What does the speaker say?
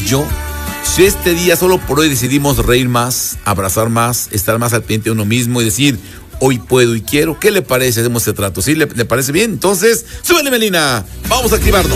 yo, si este día solo por hoy decidimos reír más, abrazar más, estar más al pendiente de uno mismo y decir, hoy puedo y quiero, ¿qué le parece? Hacemos este trato, ¿sí? ¿Le parece bien? Entonces, súbele, Melina, vamos a activarnos.